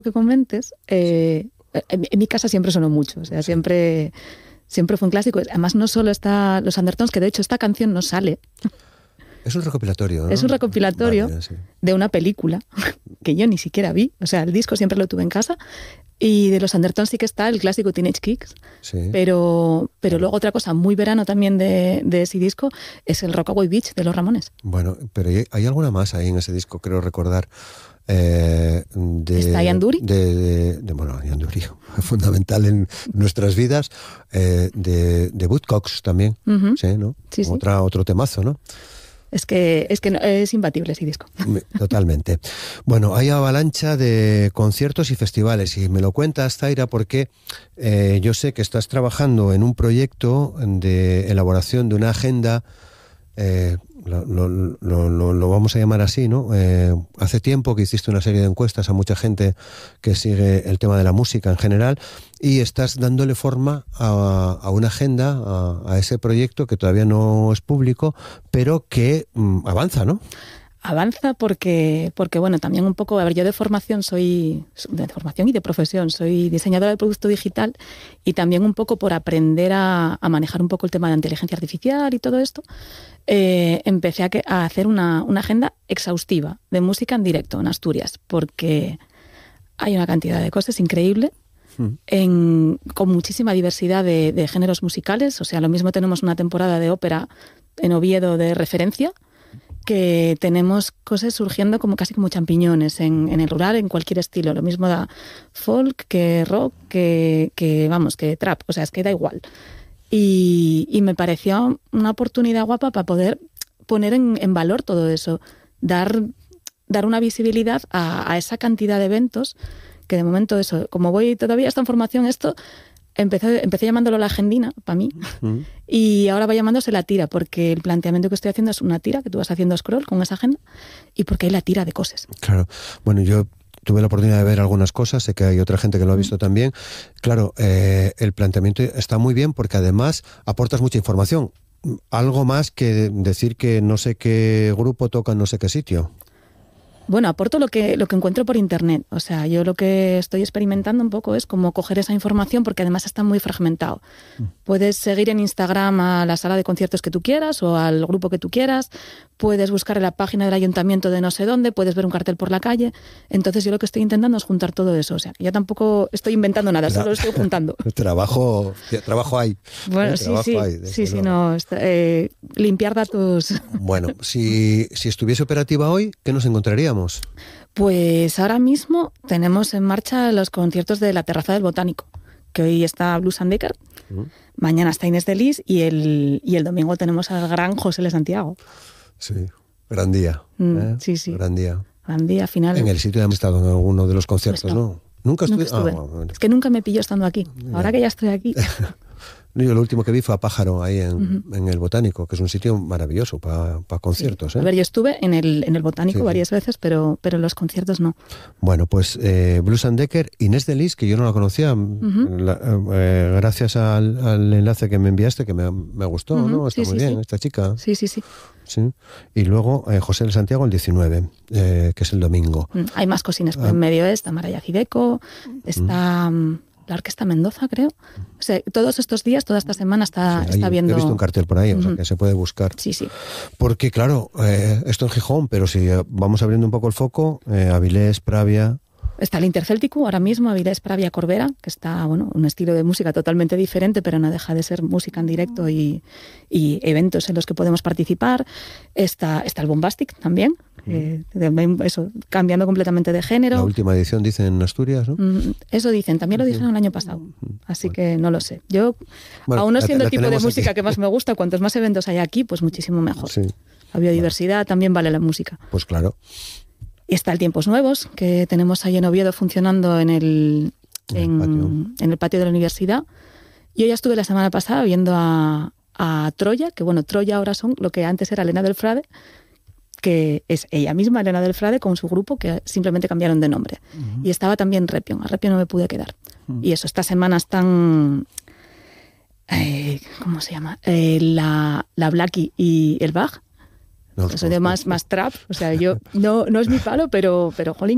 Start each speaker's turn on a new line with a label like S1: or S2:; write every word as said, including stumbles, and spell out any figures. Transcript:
S1: que comentes, eh, en, en mi casa siempre sonó mucho, o sea, siempre, siempre fue un clásico. Además, no solo está Los Undertones, que de hecho esta canción no sale.
S2: Es un recopilatorio, ¿no?
S1: Es un recopilatorio vale, sí. de una película que yo ni siquiera vi, o sea, el disco siempre lo tuve en casa, y de Los Undertones sí que está el clásico Teenage Kicks, sí. pero, pero luego otra cosa muy verano también de, de ese disco es el Rockaway Beach de los Ramones.
S2: Bueno, pero hay alguna más ahí en ese disco, creo recordar. Eh, de,
S1: ¿Está Ian Dury?
S2: De, de, de, bueno, Ian Dury, fundamental en nuestras vidas, eh, de, de Woodcocks también, uh-huh. sí, ¿no?
S1: Sí, sí.
S2: Otra, otro temazo, ¿no?
S1: Es que, es que no, es imbatible ese disco.
S2: Totalmente. Bueno, hay avalancha de conciertos y festivales, y me lo cuentas, Zaira, porque eh, yo sé que estás trabajando en un proyecto de elaboración de una agenda, eh, lo, lo, lo, lo, lo vamos a llamar así, ¿no? Eh, hace tiempo que hiciste una serie de encuestas a mucha gente que sigue el tema de la música en general, y estás dándole forma a, a una agenda, a, a ese proyecto que todavía no es público, pero que mmm, avanza, ¿no?
S1: Avanza porque, porque, bueno, también un poco, a ver, yo de formación soy, de formación y de profesión, soy diseñadora de producto digital, y también un poco por aprender a, a manejar un poco el tema de inteligencia artificial y todo esto, eh, empecé a, que, a hacer una, una agenda exhaustiva de música en directo en Asturias, porque hay una cantidad de cosas increíble. En, con muchísima diversidad de, de géneros musicales. O sea, lo mismo tenemos una temporada de ópera en Oviedo de referencia, que tenemos cosas surgiendo como casi como champiñones en, en el rural, en cualquier estilo. Lo mismo da folk, que rock, que, que vamos, que trap. O sea, es que da igual. Y, y me pareció una oportunidad guapa para poder poner en, en valor todo eso, dar, dar una visibilidad a, a esa cantidad de eventos que de momento eso, como voy todavía está en formación esto, empecé, empecé llamándolo la agendina, para mí, uh-huh. y ahora va llamándose la tira, porque el planteamiento que estoy haciendo es una tira, que tú vas haciendo scroll con esa agenda, y porque hay la tira de cosas.
S2: Claro, bueno, yo tuve la oportunidad de ver algunas cosas, sé que hay otra gente que lo ha visto uh-huh. también. Claro, eh, el planteamiento está muy bien porque además aportas mucha información, algo más que decir que no sé qué grupo toca en no sé qué sitio.
S1: Bueno, aporto lo que, lo que encuentro por internet. O sea, yo lo que estoy experimentando un poco es como coger esa información, porque además está muy fragmentado. Mm. Puedes seguir en Instagram a la sala de conciertos que tú quieras o al grupo que tú quieras. Puedes buscar en la página del ayuntamiento de no sé dónde, puedes ver un cartel por la calle. Entonces yo lo que estoy intentando es juntar todo eso. O sea, que yo tampoco estoy inventando nada, solo lo estoy juntando.
S2: Trabajo, trabajo hay.
S1: Bueno,
S2: ¿eh?
S1: sí,
S2: trabajo
S1: sí,
S2: hay,
S1: sí, sí, no, está, eh, limpiar datos.
S2: Bueno, si, si estuviese operativa hoy, ¿qué nos encontraríamos?
S1: Pues ahora mismo tenemos en marcha los conciertos de la Terraza del Botánico, que hoy está Blues and Decker, uh-huh. mañana está Inés de Lis, y el, y el domingo tenemos al gran José L. Santiago.
S2: Sí, gran día.
S1: Mm,
S2: ¿eh?
S1: Sí, sí.
S2: Gran día.
S1: Gran día, final.
S2: En el sitio de estado en alguno de los conciertos, pues no. ¿no? Nunca,
S1: nunca
S2: estuve.
S1: estuve.
S2: Ah, bueno.
S1: Es que nunca me pilló estando aquí. Ahora que ya estoy aquí.
S2: Yo lo último que vi fue a Pájaro, ahí en, uh-huh. en el Botánico, que es un sitio maravilloso para pa conciertos.
S1: Sí.
S2: ¿eh?
S1: A ver, yo estuve en el, en el Botánico sí, varias sí. veces, pero, pero en los conciertos no.
S2: Bueno, pues eh, Blues and Decker, Inés de Lis, que yo no la conocía, uh-huh. la, eh, gracias al, al enlace que me enviaste, que me, me gustó, uh-huh. ¿no? Está sí, muy sí, bien, sí. esta chica.
S1: Sí, sí, sí.
S2: Sí. Y luego eh, José L. Santiago el diecinueve, eh, que es el domingo.
S1: Mm, hay más cosines por ah. en medio, ¿eh? Está Maraya Cideco, está... Uh-huh. La Orquesta Mendoza, creo. O sea, todos estos días, toda esta semana está,
S2: sí,
S1: está
S2: hay,
S1: viendo...
S2: He visto un cartel por ahí, uh-huh. o sea, que se puede buscar.
S1: Sí, sí.
S2: Porque, claro, eh, esto en Gijón, pero si vamos abriendo un poco el foco, eh, Avilés, Pravia...
S1: Está el Intercéltico ahora mismo, Avilés, Pravia, Corbera, que está, bueno, un estilo de música totalmente diferente, pero no deja de ser música en directo y, y eventos en los que podemos participar. Está, está el Bombastic también, eh, eso, cambiando completamente de género.
S2: La última edición dicen en Asturias, ¿no?
S1: Eso dicen, también lo dijeron el año pasado, así bueno. que no lo sé. Yo, bueno, aún no siendo el tipo de música aquí. Que más me gusta, cuantos más eventos hay aquí, pues muchísimo mejor. Sí. La biodiversidad bueno. también vale la música.
S2: Pues claro.
S1: Y está el Tiempos Nuevos, que tenemos ahí en Oviedo funcionando en el, en, en, en el patio de la universidad. Yo ya estuve la semana pasada viendo a, a Troya, que bueno, Troya ahora son lo que antes era Elena del Frade, que es ella misma, Elena del Frade, con su grupo, que simplemente cambiaron de nombre. Uh-huh. Y estaba también Repion, a Repion no me pude quedar. Uh-huh. Y eso, estas semanas están... Eh, ¿Cómo se llama? Eh, la, la Blackie y el Bach. No, soy de más, más trap, o sea, yo no, no es mi palo, pero, pero jolín,